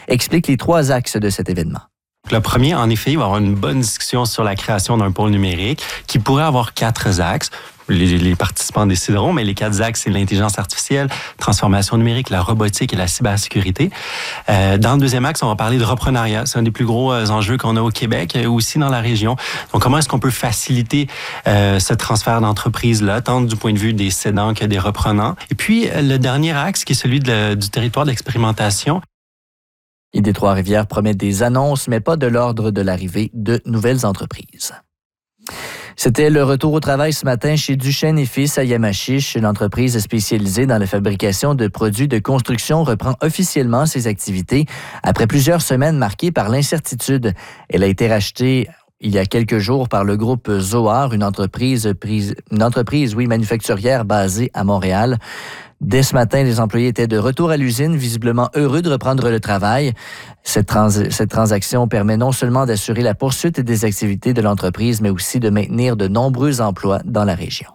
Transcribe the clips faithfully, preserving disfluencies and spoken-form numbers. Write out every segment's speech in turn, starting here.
explique les trois axes de cet événement. Le premier, en effet, il va y avoir une bonne discussion sur la création d'un pôle numérique qui pourrait avoir quatre axes. Les, les participants décideront, mais les quatre axes, c'est l'intelligence artificielle, transformation numérique, la robotique et la cybersécurité. Euh, dans le deuxième axe, on va parler de reprenariat. C'est un des plus gros euh, enjeux qu'on a au Québec, euh, aussi dans la région. Donc, comment est-ce qu'on peut faciliter euh, ce transfert d'entreprise-là, tant du point de vue des cédants que des reprenants? Et puis, euh, le dernier axe, qui est celui de le, du territoire d'expérimentation. I D Trois-Rivières promet des annonces, mais pas de l'ordre de l'arrivée de nouvelles entreprises. C'était le retour au travail ce matin chez Duchesne et Fils à Yamachiche. L'entreprise spécialisée dans la fabrication de produits de construction reprend officiellement ses activités après plusieurs semaines marquées par l'incertitude. Elle a été rachetée il y a quelques jours par le groupe Zohar, une entreprise, une entreprise oui, manufacturière basée à Montréal. Dès ce matin, les employés étaient de retour à l'usine, visiblement heureux de reprendre le travail. Cette, trans- cette transaction permet non seulement d'assurer la poursuite des activités de l'entreprise, mais aussi de maintenir de nombreux emplois dans la région.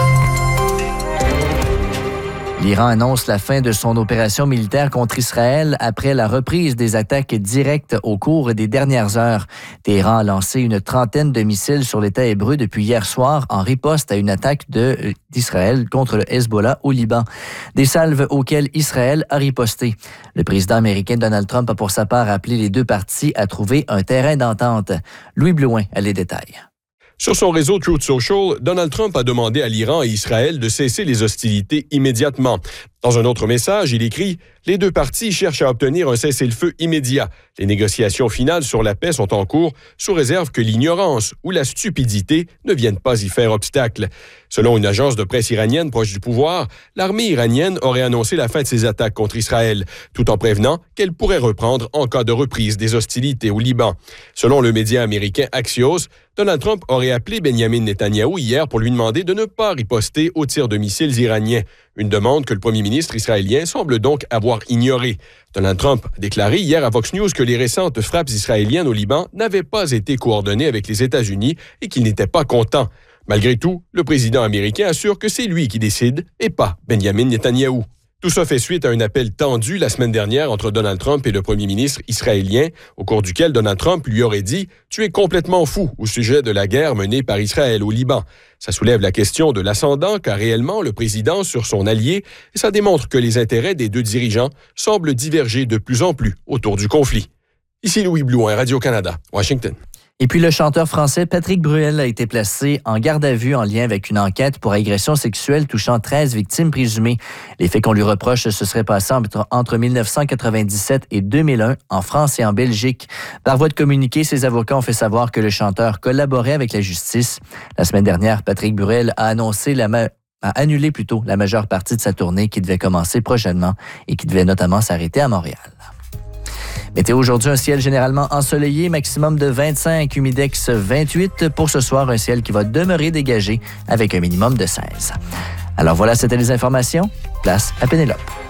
L'Iran annonce la fin de son opération militaire contre Israël après la reprise des attaques directes au cours des dernières heures. Téhéran a lancé une trentaine de missiles sur l'État hébreu depuis hier soir en riposte à une attaque de, d'Israël contre le Hezbollah au Liban. Des salves auxquelles Israël a riposté. Le président américain Donald Trump a pour sa part appelé les deux parties à trouver un terrain d'entente. Louis Blouin a les détails. Sur son réseau Truth Social, Donald Trump a demandé à l'Iran et Israël de cesser les hostilités immédiatement. Dans un autre message, il écrit « Les deux parties cherchent à obtenir un cessez-le-feu immédiat. Les négociations finales sur la paix sont en cours, sous réserve que l'ignorance ou la stupidité ne viennent pas y faire obstacle. » Selon une agence de presse iranienne proche du pouvoir, l'armée iranienne aurait annoncé la fin de ses attaques contre Israël, tout en prévenant qu'elle pourrait reprendre en cas de reprise des hostilités au Liban. Selon le média américain Axios, Donald Trump aurait appelé Benjamin Netanyahou hier pour lui demander de ne pas riposter aux tirs de missiles iraniens. Une demande que le premier ministre israélien semble donc avoir ignorée. Donald Trump a déclaré hier à Fox News que les récentes frappes israéliennes au Liban n'avaient pas été coordonnées avec les États-Unis et qu'il n'était pas content. Malgré tout, le président américain assure que c'est lui qui décide et pas Benjamin Netanyahou. Tout ça fait suite à un appel tendu la semaine dernière entre Donald Trump et le premier ministre israélien, au cours duquel Donald Trump lui aurait dit « Tu es complètement fou » au sujet de la guerre menée par Israël au Liban. Ça soulève la question de l'ascendant qu'a réellement le président sur son allié et ça démontre que les intérêts des deux dirigeants semblent diverger de plus en plus autour du conflit. Ici Louis Blouin, Radio-Canada, Washington. Et puis le chanteur français Patrick Bruel a été placé en garde à vue en lien avec une enquête pour agression sexuelle touchant treize victimes présumées. Les faits qu'on lui reproche se seraient passés entre, entre dix-neuf cent quatre-vingt-dix-sept et deux mille un en France et en Belgique. Par voie de communiqué, ses avocats ont fait savoir que le chanteur collaborait avec la justice. La semaine dernière, Patrick Bruel a annoncé la ma- a annulé plutôt la majeure partie de sa tournée qui devait commencer prochainement et qui devait notamment s'arrêter à Montréal. Météo aujourd'hui, un ciel généralement ensoleillé, maximum de vingt-cinq, humidex vingt-huit. Pour ce soir, un ciel qui va demeurer dégagé avec un minimum de seize. Alors voilà, c'était les informations. Place à Pénélope.